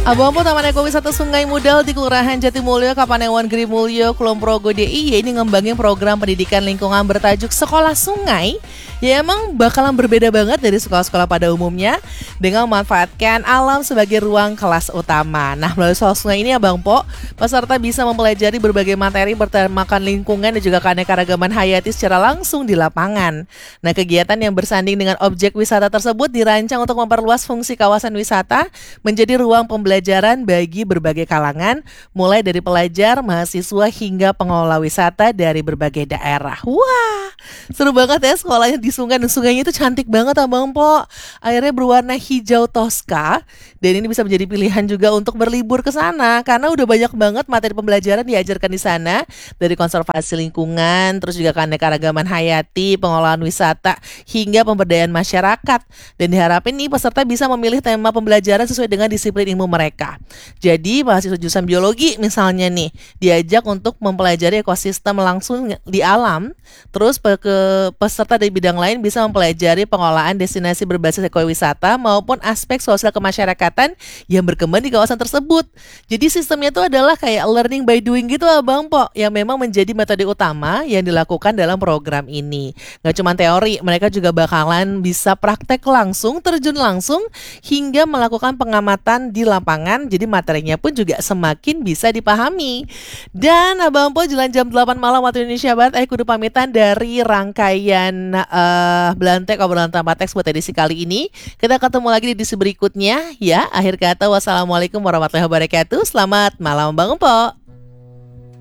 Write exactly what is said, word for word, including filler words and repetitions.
Abang-abang Taman Ekowisata Sungai Mudal di Kelurahan Jatimulyo, Kapanewon Grimulyo, Kulon Progo D I Y ini ngembangin program pendidikan lingkungan bertajuk Sekolah Sungai. Ya emang bakalan berbeda banget dari sekolah-sekolah pada umumnya dengan memanfaatkan alam sebagai ruang kelas utama. Nah, melalui Sekolah Sungai ini Abang Po, peserta bisa mempelajari berbagai materi bertemakan lingkungan dan juga keanekaragaman hayati secara langsung di lapangan. Nah, kegiatan yang bersanding dengan objek wisata tersebut dirancang untuk memperluas fungsi kawasan wisata menjadi ruang pembelajaran bagi berbagai kalangan, mulai dari pelajar, mahasiswa hingga pengelola wisata dari berbagai daerah. Wah, seru banget ya sekolahnya di sungai, dan sungainya itu cantik banget Abang Po. Airnya berwarna hijau toska dan ini bisa menjadi pilihan juga untuk berlibur ke sana karena udah banyak banget materi pembelajaran diajarkan di sana, dari konservasi lingkungan, terus juga keanekaragaman hayati, pengelolaan wisata hingga pemberdayaan masyarakat. Dan diharapin nih peserta bisa memilih tema pembelajaran sesuai dengan disiplin ilmu mereka. Jadi mahasiswa jurusan biologi misalnya nih diajak untuk mempelajari ekosistem langsung di alam, terus pe- ke peserta dari bidang lain bisa mempelajari pengelolaan destinasi berbasis ekowisata maupun aspek sosial kemasyarakatan yang berkembang di kawasan tersebut. Jadi sistemnya itu adalah kayak learning by doing gitu Abang Po, yang memang menjadi metode utama yang dilakukan dalam program ini. Gak cuma teori, mereka juga bakalan bisa praktek langsung, terjun langsung hingga melakukan pengamatan di lapangan. Jadi materinya pun juga semakin bisa dipahami. Dan Abang Po, jelang jam delapan malam waktu Indonesia Barat, aku kudu pamitan dari rangkaian uh, Belantek obrolan tanpa teks buat edisi kali ini. Kita ketemu lagi di edisi berikutnya ya. Akhir kata, wassalamualaikum warahmatullahi wabarakatuh. Selamat malam Bang Po.